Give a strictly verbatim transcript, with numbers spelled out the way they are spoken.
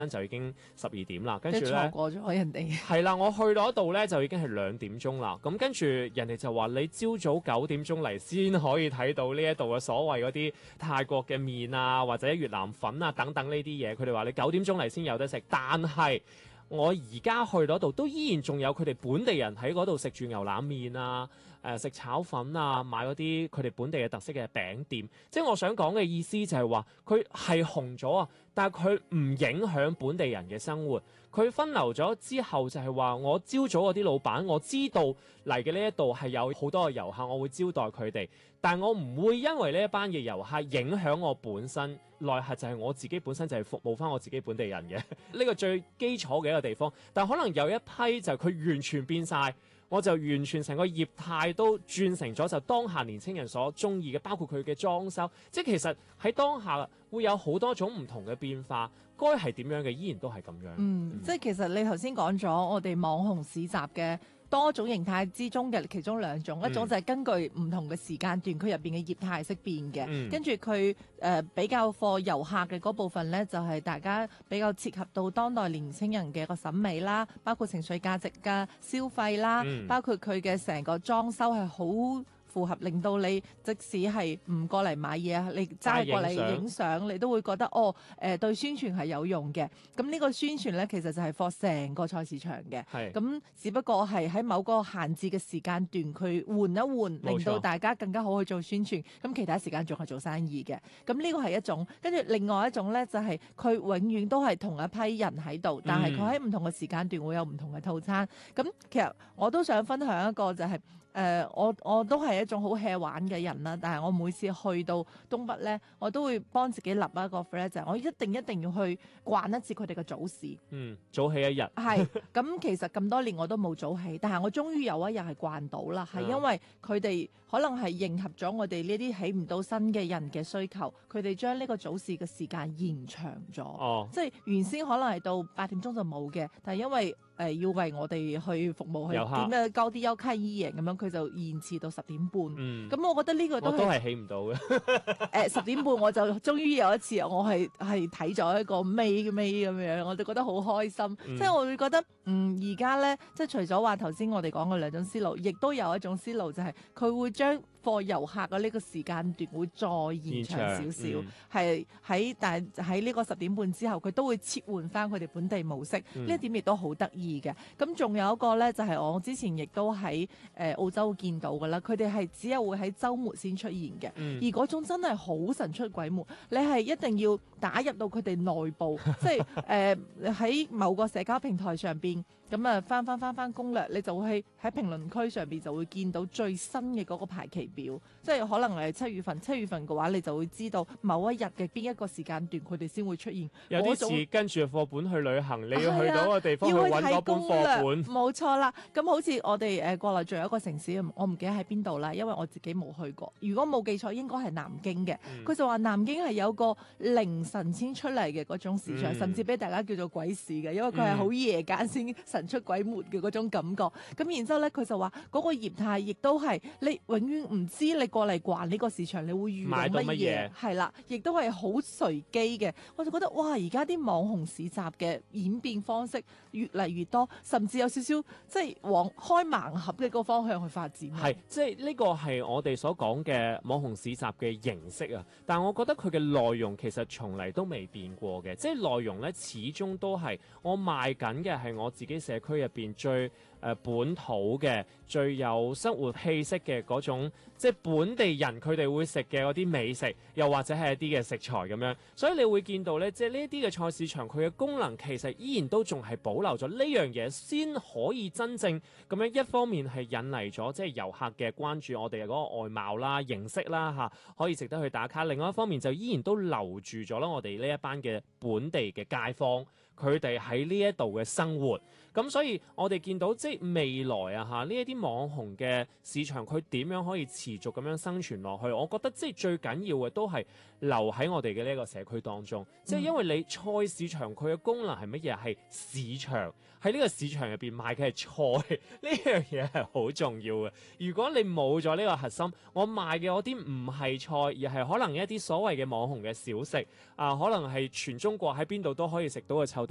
就已經十二點啦，跟住即係咧錯過咗人哋。 係啦，我去到嗰度咧就已經係兩點鐘啦。咁跟住人哋就話你朝早九點鐘嚟先可以睇到呢一度嘅所謂嗰啲泰國嘅麵啊，或者越南粉啊等等呢啲嘢。佢哋話你九點鐘嚟先有得食，但係我而家去到嗰度都依然仲有佢哋本地人喺嗰度食住牛腩麵啊。誒食、呃、炒粉啊，買嗰啲佢哋本地嘅特色嘅餅店，即係我想講嘅意思就係話佢係紅咗啊，但係佢唔影響本地人嘅生活。佢分流咗之後就係話，我朝早嗰啲老闆，我知道嚟嘅呢一度係有好多嘅遊客，我會招待佢哋，但係我唔會因為呢一班嘅遊客影響我本身內核，就係我自己本身就係服務翻我自己本地人嘅呢個最基礎嘅一個地方。但可能有一批就佢完全變晒。我就完全成個業態都轉成咗就當下年輕人所中意嘅，包括佢嘅裝修，即係其實喺當下會有好多種唔同嘅變化，該係點樣嘅依然都係咁樣。 嗯，嗯即係其實你頭先講咗我哋網紅市集嘅多種形態之中嘅其中兩種，嗯、一種就係根據唔同嘅時間段，佢入邊嘅業態識變嘅，嗯、跟住佢誒比較貨遊客嘅嗰部分呢，就係、是、大家比較切合到當代年輕人嘅個審美啦，包括情緒價值嘅消費啦，嗯、包括佢嘅成個裝修係好符合，令到你即使係唔過嚟買嘢，你齋過嚟影相，你都會覺得哦，誒、呃、對宣傳係有用嘅。咁呢個宣傳呢，其實就係 for 成個菜市場嘅。咁是只不過係喺某個限制嘅時間段，佢換一換，令到大家更加好去做宣傳。咁其他時間仲係做生意嘅。咁呢個係一種，跟住另外一種呢，就係、是、佢永遠都係同一批人喺度，但係佢喺唔同嘅時間段會有唔同嘅套餐。咁、嗯、其實我都想分享一個就係、是。誒、呃，我我都係一種好 hea 玩嘅人啦，但係我每次去到東北咧，我都會幫自己立一個 flag，就係我一定一定要去逛一次佢哋嘅早市。 嗯，早起一日。係， 咁其實咁多年我都冇早起，但係我終於有一日係慣到啦，係因為佢哋可能係迎合咗我哋呢啲起唔到身嘅人嘅需求，佢哋將呢個早市嘅時間延長咗。哦，即係原先可能係到八點鐘就冇嘅，但係因為誒、呃、要為我哋去服務去點樣交啲優卡醫營咁樣，佢就延遲到十點半。嗯，咁我覺得呢個都係我都係起唔到嘅。 誒十點半我就終於有一次，我係係睇咗一個尾尾咁樣，我就覺得好開心。嗯、即係我會覺得，嗯而家咧，即係除咗話頭先我哋講嘅兩種思路，亦都有一種思路就係佢會將貨遊客嘅呢個時間段會再延長少少，係喺、嗯、但係喺呢個十點半之後，佢都會切換翻佢哋本地模式。呢、嗯、一點亦都好得意嘅。咁仲有一個咧，就係、是、我之前亦都喺誒、呃、澳洲見到嘅啦。佢哋係只有會喺週末先出現嘅，嗯、而嗰種真係好神出鬼沒。你係一定要打入到佢哋內部，即係誒喺某個社交平台上邊。咁啊，翻翻翻翻攻略，你就會喺評論區上邊就會見到最新嘅嗰個排期表，即係可能係七月份，七月份嘅話，你就會知道某一日嘅邊一個時間段佢哋先會出現。 有啲似跟住課本去旅行，你要去到個地方去揾嗰本課本。 冇錯啦，咁好似我哋誒國內仲有一個城市，我唔記得喺邊度啦，因為我自己冇去過。如果冇記錯，應該係南京嘅。佢、嗯、就話南京係有個凌晨先出嚟嘅嗰種市場，嗯、甚至俾大家叫做鬼市嘅，因為佢係好夜間先神出鬼沒嘅嗰種感覺，咁然之後咧，佢就話嗰個業態亦都係你永遠唔知你過嚟逛呢個市場，你會遇到乜嘢，係啦，亦都係好隨機嘅。我就覺得哇，而家啲網紅市集嘅演變方式越嚟越多，甚至有少少即係往開盲盒嘅個方向去發展。 係，即係呢個係我哋所講嘅網紅市集嘅形式啊。但係我覺得佢嘅內容其實從嚟都未變過嘅，即係內容咧始終都係我賣緊嘅係我自己社區入邊最誒、呃、本土嘅、最有生活氣息嘅嗰種，即係本地人佢哋會食嘅嗰啲美食，又或者係一啲嘅食材咁樣。所以你會見到咧，即係呢啲嘅菜市場，佢嘅功能其實依然都仲係保留咗呢樣嘢，先可以真正咁樣一方面係引嚟咗即係遊客嘅關注，我哋嘅嗰個外貌啦、形式啦嚇，可以值得去打卡。另外一方面就依然都留住咗啦，我哋呢一班嘅本地嘅街坊，佢哋喺呢一度嘅生活。咁所以我哋見到即係未來啊嚇，呢一啲網紅嘅市場，佢點樣可以持續咁樣生存落去？我覺得即係最緊要嘅都係留喺我哋嘅呢一個社區當中。嗯、即係因為你菜市場佢嘅功能係乜嘢？係市場，喺呢個市場入邊賣嘅係菜，呢樣嘢係好重要嘅。如果你冇咗呢個核心，我賣嘅嗰啲唔係菜，而係可能一啲所謂嘅網紅嘅小食啊，可能係全中國喺邊度都可以食到嘅臭